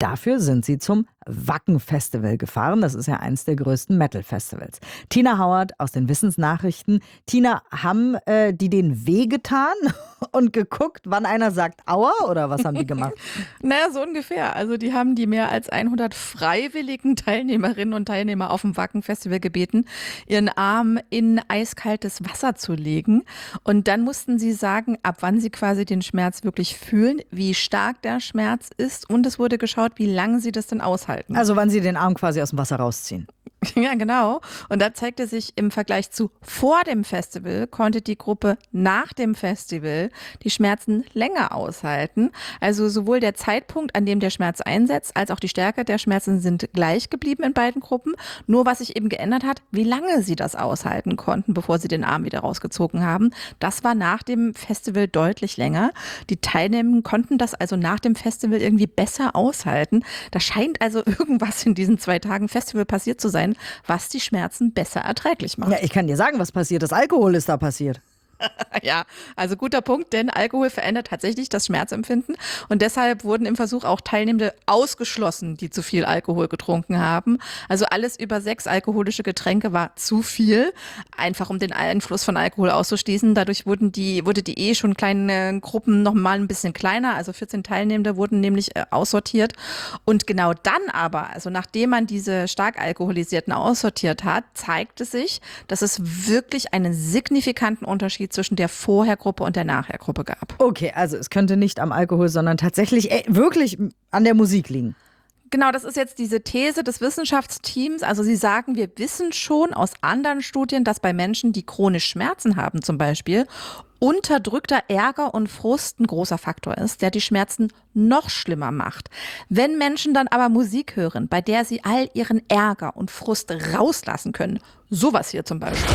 Dafür sind sie zum Wacken-Festival gefahren. Das ist ja eins der größten Metal-Festivals. Tina Hauert aus den Wissensnachrichten. Tina, haben die den wehgetan und geguckt, wann einer sagt Aua, oder was haben die gemacht? Naja, so ungefähr. Also die haben die mehr als 100 freiwilligen Teilnehmerinnen und Teilnehmer auf dem Wacken-Festival gebeten, ihren Arm in eiskaltes Wasser zu legen. Und dann mussten sie sagen, ab wann sie quasi den Schmerz wirklich fühlen, wie stark der Schmerz ist. Und es wurde geschaut, wie lange sie das denn aushalten. Also wann sie den Arm quasi aus dem Wasser rausziehen. Ja, genau. Und da zeigte sich im Vergleich zu vor dem Festival, konnte die Gruppe nach dem Festival die Schmerzen länger aushalten. Also sowohl der Zeitpunkt, an dem der Schmerz einsetzt, als auch die Stärke der Schmerzen sind gleich geblieben in beiden Gruppen. Nur was sich eben geändert hat, wie lange sie das aushalten konnten, bevor sie den Arm wieder rausgezogen haben. Das war nach dem Festival deutlich länger. Die Teilnehmenden konnten das also nach dem Festival irgendwie besser aushalten. Da scheint also irgendwas in diesen 2 Tagen Festival passiert zu sein, was die Schmerzen besser erträglich macht. Ja, ich kann dir sagen, was passiert ist. Alkohol ist da passiert. Ja, also guter Punkt, denn Alkohol verändert tatsächlich das Schmerzempfinden und deshalb wurden im Versuch auch Teilnehmende ausgeschlossen, die zu viel Alkohol getrunken haben. Also alles über 6 alkoholische Getränke war zu viel, einfach um den Einfluss von Alkohol auszuschließen. Dadurch wurde die schon kleinen Gruppen noch mal ein bisschen kleiner, also 14 Teilnehmende wurden nämlich aussortiert. Und genau dann aber, also nachdem man diese stark Alkoholisierten aussortiert hat, zeigte sich, dass es wirklich einen signifikanten Unterschied zwischen der Vorhergruppe und der Nachhergruppe gab. Okay, also es könnte nicht am Alkohol, sondern tatsächlich wirklich an der Musik liegen. Genau, das ist jetzt diese These des Wissenschaftsteams. Also sie sagen, wir wissen schon aus anderen Studien, dass bei Menschen, die chronisch Schmerzen haben zum Beispiel, unterdrückter Ärger und Frust ein großer Faktor ist, der die Schmerzen noch schlimmer macht. Wenn Menschen dann aber Musik hören, bei der sie all ihren Ärger und Frust rauslassen können, sowas hier zum Beispiel.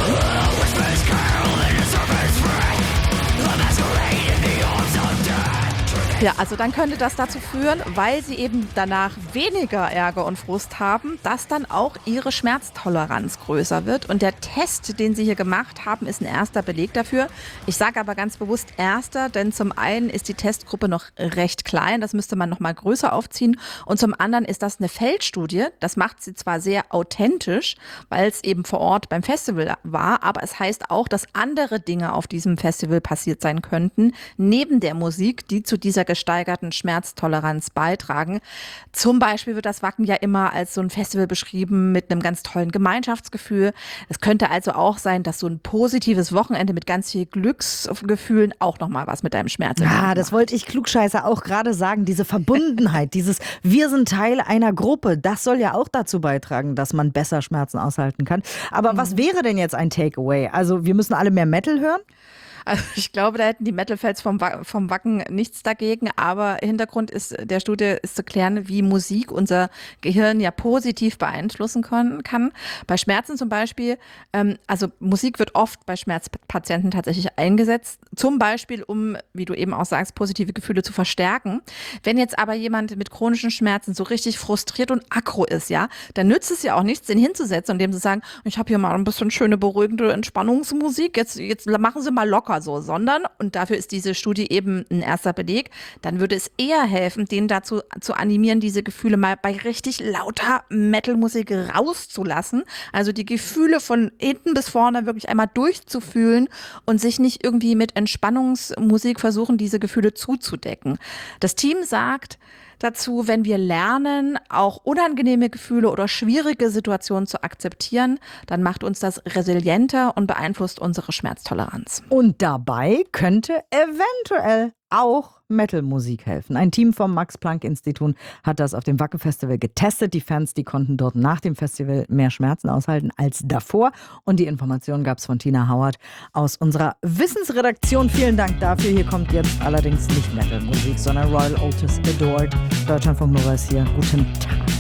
Ja, also dann könnte das dazu führen, weil sie eben danach weniger Ärger und Frust haben, dass dann auch ihre Schmerztoleranz größer wird. Und der Test, den sie hier gemacht haben, ist ein erster Beleg dafür. Ich sage aber ganz bewusst erster, denn zum einen ist die Testgruppe noch recht klein, das müsste man noch mal größer aufziehen. Und zum anderen ist das eine Feldstudie. Das macht sie zwar sehr authentisch, weil es eben vor Ort beim Festival war, aber es heißt auch, dass andere Dinge auf diesem Festival passiert sein könnten, neben der Musik, die zu dieser gesteigerten Schmerztoleranz beitragen. Zum Beispiel wird das Wacken ja immer als so ein Festival beschrieben mit einem ganz tollen Gemeinschaftsgefühl. Es könnte also auch sein, dass so ein positives Wochenende mit ganz viel Glücksgefühlen auch nochmal was mit deinem Schmerz macht. Ja, das wollte ich Klugscheißer auch gerade sagen. Diese Verbundenheit, dieses Wir sind Teil einer Gruppe, das soll ja auch dazu beitragen, dass man besser Schmerzen aushalten kann. Aber was wäre denn jetzt ein Takeaway? Also wir müssen alle mehr Metal hören? Also ich glaube, da hätten die Metal-Fans vom Wacken nichts dagegen, aber Hintergrund der Studie ist zu klären, wie Musik unser Gehirn ja positiv beeinflussen kann. Bei Schmerzen zum Beispiel, also Musik wird oft bei Schmerzpatienten tatsächlich eingesetzt, zum Beispiel um, wie du eben auch sagst, positive Gefühle zu verstärken. Wenn jetzt aber jemand mit chronischen Schmerzen so richtig frustriert und aggro ist, ja, dann nützt es ja auch nichts, den hinzusetzen und dem zu sagen, ich habe hier mal ein bisschen schöne, beruhigende Entspannungsmusik, jetzt machen Sie mal locker so, sondern, und dafür ist diese Studie eben ein erster Beleg, dann würde es eher helfen, den dazu zu animieren, diese Gefühle mal bei richtig lauter Metal-Musik rauszulassen, also die Gefühle von hinten bis vorne wirklich einmal durchzufühlen und sich nicht irgendwie mit Entspannungsmusik versuchen, diese Gefühle zuzudecken. Das Team sagt dazu, wenn wir lernen, auch unangenehme Gefühle oder schwierige Situationen zu akzeptieren, dann macht uns das resilienter und beeinflusst unsere Schmerztoleranz. Und dabei könnte eventuell auch Metal-Musik helfen. Ein Team vom Max-Planck-Institut hat das auf dem Wacken-Festival getestet. Die Fans, die konnten dort nach dem Festival mehr Schmerzen aushalten als davor. Und die Information gab es von Tina Hauert aus unserer Wissensredaktion. Vielen Dank dafür. Hier kommt jetzt allerdings nicht Metal-Musik, sondern Royal Otis Adored. Deutschlandfunk Nova ist hier. Guten Tag.